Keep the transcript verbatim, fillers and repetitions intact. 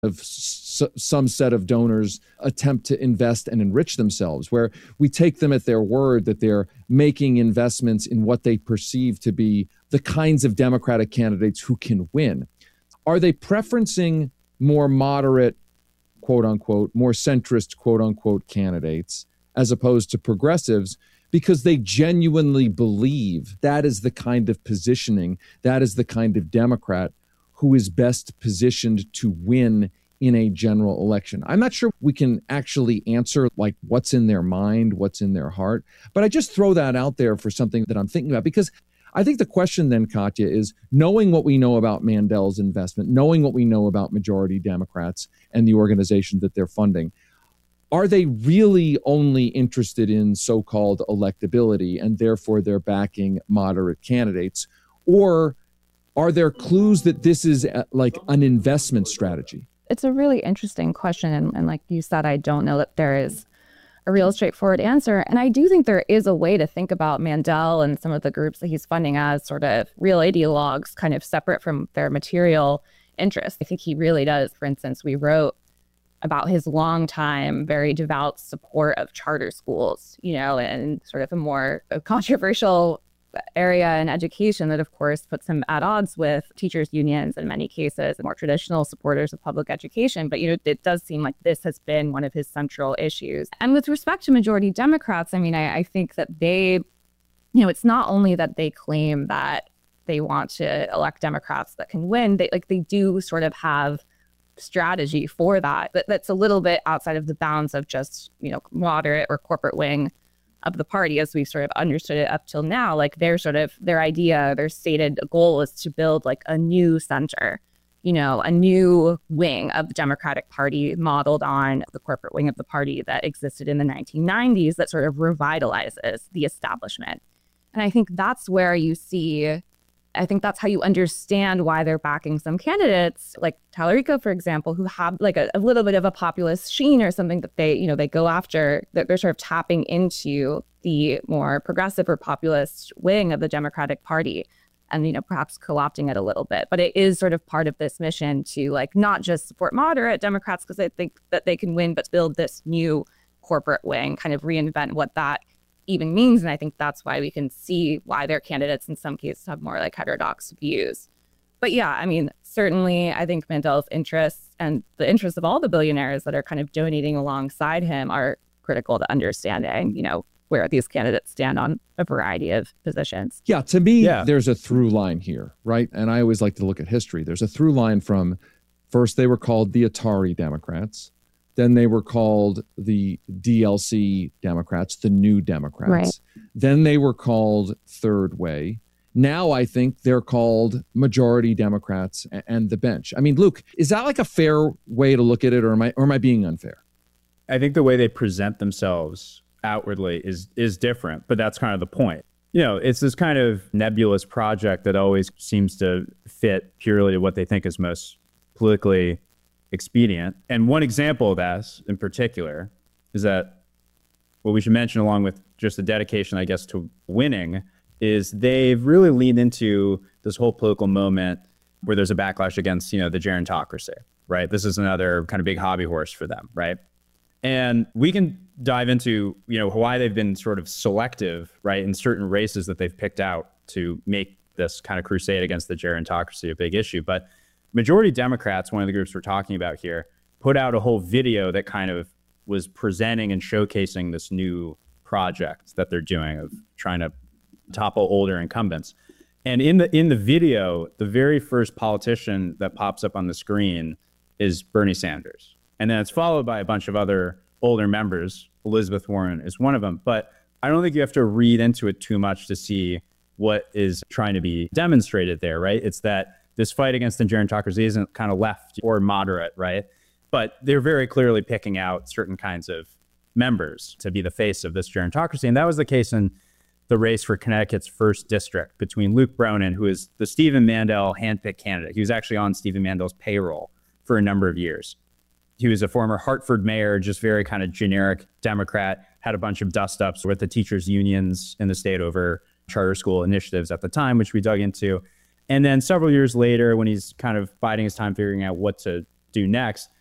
of s- some set of donors attempt to invest and enrich themselves, where we take them at their word that they're making investments in what they perceive to be the kinds of Democratic candidates who can win. Are they preferencing more moderate, quote unquote, more centrist, quote unquote, candidates as opposed to progressives because they genuinely believe that is the kind of positioning, that is the kind of Democrat who is best positioned to win in a general election? I'm not sure we can actually answer like what's in their mind, what's in their heart, but I just throw that out there for something that I'm thinking about, because I think the question then, Katya, is knowing what we know about Mandel's investment, knowing what we know about majority Democrats and the organization that they're funding, are they really only interested in so-called electability and therefore they're backing moderate candidates? Or are there clues that this is a, like an investment strategy? It's a really interesting question. And, and like you said, I don't know that there is a real straightforward answer. And I do think there is a way to think about Mandel and some of the groups that he's funding as sort of real ideologues, kind of separate from their material interests. I think he really does. For instance, we wrote about his longtime, very devout support of charter schools, you know, and sort of a more controversial area in education that, of course, puts him at odds with teachers' unions in many cases, and more traditional supporters of public education. But, you know, it does seem like this has been one of his central issues. And with respect to majority Democrats, I mean, I, I think that they, you know, it's not only that they claim that they want to elect Democrats that can win, they like they do sort of have strategy for that, that that's a little bit outside of the bounds of just, you know, moderate or corporate wing of the party as we've sort of understood it up till now. Like their sort of their idea, their stated goal is to build like a new center, you know, a new wing of the Democratic Party modeled on the corporate wing of the party that existed in the nineteen nineties that sort of revitalizes the establishment. And I think that's where you see, I think that's how you understand why they're backing some candidates like Tallarico, for example, who have like a, a little bit of a populist sheen or something that they, you know, they go after, that they're sort of tapping into the more progressive or populist wing of the Democratic Party and, you know, perhaps co-opting it a little bit. But it is sort of part of this mission to like not just support moderate Democrats because they think that they can win, but build this new corporate wing, kind of reinvent what that even means. And I think that's why we can see why their candidates in some cases have more like heterodox views. But yeah, I mean, certainly I think Mandel's interests and the interests of all the billionaires that are kind of donating alongside him are critical to understanding, you know, where these candidates stand on a variety of positions. Yeah, to me, yeah. there's a through line here, right? And I always like to look at history. There's a through line from first they were called the Atari Democrats. Then they were called the D L C Democrats, the New Democrats. Right. Then they were called Third Way. Now I think they're called Majority Democrats and the Bench. I mean, Luke, is that like a fair way to look at it, or am I, or am I being unfair? I think the way they present themselves outwardly is is different, but that's kind of the point. You know, it's this kind of nebulous project that always seems to fit purely to what they think is most politically expedient. And one example of that in particular is that what we should mention, along with just the dedication, I guess, to winning, is they've really leaned into this whole political moment where there's a backlash against, you know, the gerontocracy, right? This is another kind of big hobby horse for them, right? And we can dive into, you know, why they've been sort of selective, right, in certain races that they've picked out to make this kind of crusade against the gerontocracy a big issue. But Majority Democrats, one of the groups we're talking about here, put out a whole video that kind of was presenting and showcasing this new project that they're doing of trying to topple older incumbents. And in the in the video, the very first politician that pops up on the screen is Bernie Sanders. And then it's followed by a bunch of other older members. Elizabeth Warren is one of them. But I don't think you have to read into it too much to see what is trying to be demonstrated there, right? It's that this fight against the gerontocracy isn't kind of left or moderate, right? But they're very clearly picking out certain kinds of members to be the face of this gerontocracy. And that was the case in the race for Connecticut's first district between Luke Bronin, who is the Stephen Mandel handpicked candidate. He was actually on Stephen Mandel's payroll for a number of years. He was a former Hartford mayor, just very kind of generic Democrat, had a bunch of dust-ups with the teachers' unions in the state over charter school initiatives at the time, which we dug into. And then several years later, when he's kind of biding his time figuring out what to do next.